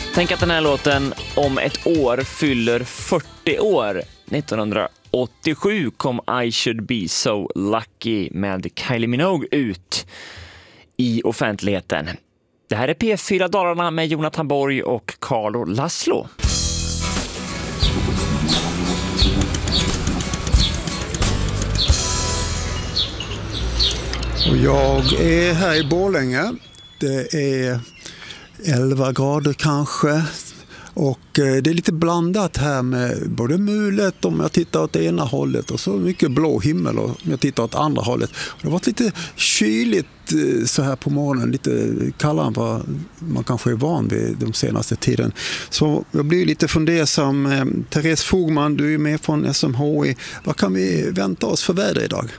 Tänk att den här låten om ett år fyller 40 år. 1987 kom I Should Be So Lucky med Kylie Minogue ut i offentligheten. Det här är P4 Dalarna med Jonathan Borg och Carlo Laszlo. Och jag är här i Borlänge. Det är 11 grader kanske. Och det är lite blandat här med både mulet om jag tittar åt det ena hållet och så mycket blå himmel om jag tittar åt andra hållet. Det har varit lite kyligt så här på morgonen, lite kallare än vad man kanske är van vid de senaste tiden. Så jag blir lite fundersam. Therese Fogman, du är med från SMHI. Vad kan vi vänta oss för väder idag?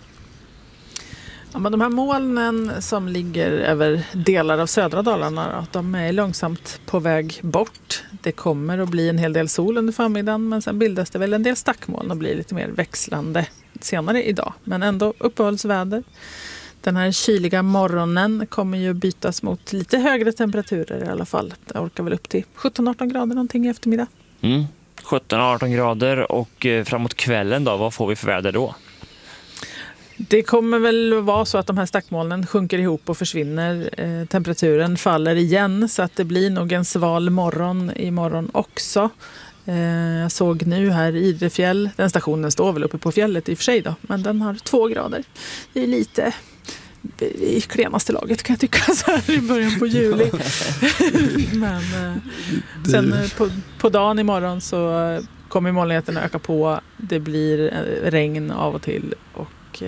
Ja, men de här molnen som ligger över delar av södra Dalarna, de är långsamt på väg bort. Det kommer att bli en hel del sol under förmiddagen, men sen bildas det väl en del stackmoln och blir lite mer växlande senare idag. Men ändå uppehållsväder. Den här kyliga morgonen kommer ju bytas mot lite högre temperaturer i alla fall. Det orkar väl upp till 17-18 grader någonting i eftermiddag. 17-18 grader och framåt kvällen då, vad får vi för väder då? Det kommer väl vara så att de här stackmolnen sjunker ihop och försvinner. Temperaturen faller igen så att det blir nog en sval morgon imorgon också. Jag såg nu här i Idrefjäll, den stationen står väl uppe på fjället i och för sig då, men den har 2 grader. Det är lite i klenaste laget kan jag tycka så här i början på juli. Men sen på dagen imorgon så kommer molnigheten öka på. Det blir regn av och till och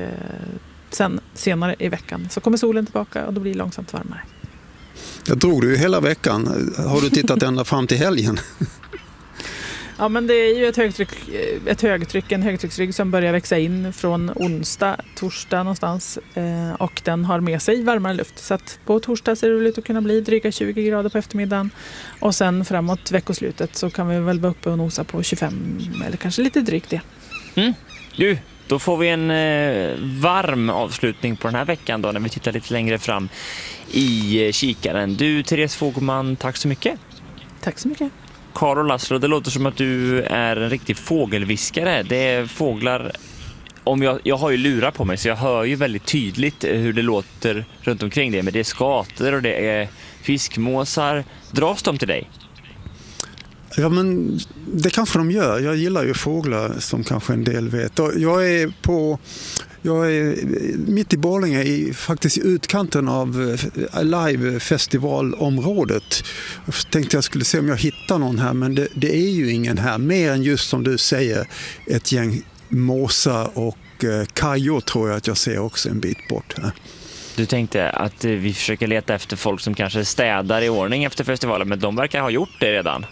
sen senare i veckan så kommer solen tillbaka och då blir det långsamt varmare. Jag drog du hela veckan. Har du tittat ända fram till helgen? Ja, men det är ju en högtrycksrygg som börjar växa in från torsdag någonstans och den har med sig varmare luft. Så att på torsdag ser det ut att kunna bli dryga 20 grader på eftermiddagen och sen framåt veckoslutet så kan vi väl vara uppe och nosa på 25 eller kanske lite drygt det. Då får vi en varm avslutning på den här veckan då när vi tittar lite längre fram i kikaren. Du, Therese Fogman, tack så mycket. Tack så mycket. Carlo Laszlo, det låter som att du är en riktig fågelviskare. Det är fåglar, jag har ju lurar på mig så jag hör ju väldigt tydligt hur det låter runt omkring det. Men det är skator och det är fiskmåsar. Dras de till dig? Ja, men det kanske de gör. Jag gillar ju fåglar som kanske en del vet. Jag är mitt i Borlänge, faktiskt i utkanten av live-festivalområdet. Jag tänkte jag skulle se om jag hittar någon här, men det är ju ingen här. Mer än just som du säger, ett gäng måsar och kajor tror jag att jag ser också en bit bort här. Du tänkte att vi försöker leta efter folk som kanske städar i ordning efter festivalen, men de verkar ha gjort det redan.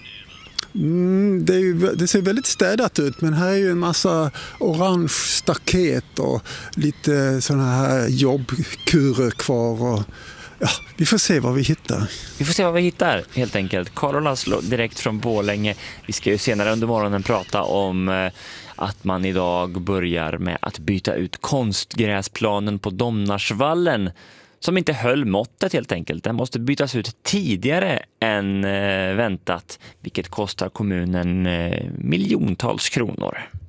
Det ser väldigt städat ut, men här är ju en massa orange staket och lite såna här jobbkurer kvar och ja, vi får se vad vi hittar. Vi får se vad vi hittar helt enkelt. Carlo Laszlo direkt från Borlänge. Vi ska ju senare under morgonen prata om att man idag börjar med att byta ut konstgräsplanen på Domnarsvallen som inte höll måttet helt enkelt. Den måste bytas ut tidigare än väntat, vilket kostar kommunen miljontals kronor.